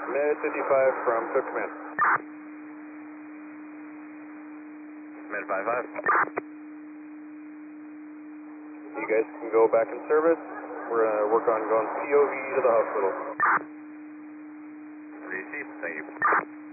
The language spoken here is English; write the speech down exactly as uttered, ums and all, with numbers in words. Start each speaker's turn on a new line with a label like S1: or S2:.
S1: Med fifty-five from Cook Command.
S2: Med five five.
S1: You guys can go back in service. We're going to work on going P O V to the hospital.
S2: Received, thank you.